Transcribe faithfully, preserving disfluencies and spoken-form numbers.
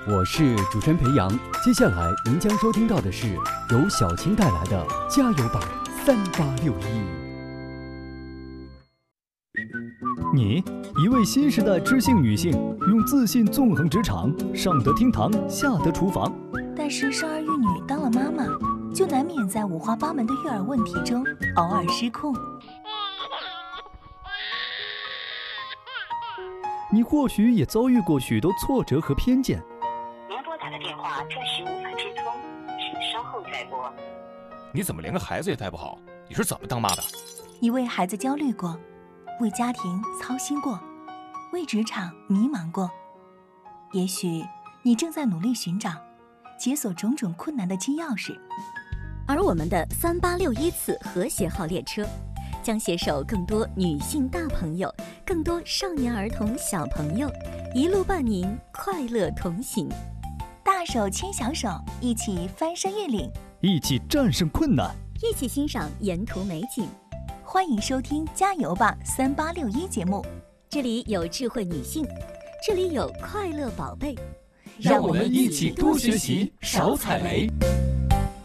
我是主持人裴阳。接下来您将收听到的是由小青带来的加油吧三八六一。 你，一位新时代知性女性，用自信纵横职场，上得厅堂，下得厨房。 但是生儿育女当了妈妈，就难免在五花八门的育儿问题中偶尔失控。 你或许也遭遇过许多挫折和偏见。 您拨打的电话暂时无法接通，请稍后再拨。 你怎么连个孩子也带不好？你是怎么当妈的？ 你为孩子焦虑过，为家庭操心过，为职场迷茫过。也许你正在努力寻找解锁种种困难的金钥匙。 而我们的三八六一次和谐号列车将携手更多女性大朋友，更多少年儿童小朋友，一路伴您快乐同行。 大手牵小手，一起翻山越岭， 一起战胜困难， 一起欣赏沿途美景。 欢迎收听加油吧三八六一节目， 这里有智慧女性，这里有快乐宝贝， 让我们一起多学习，少踩雷。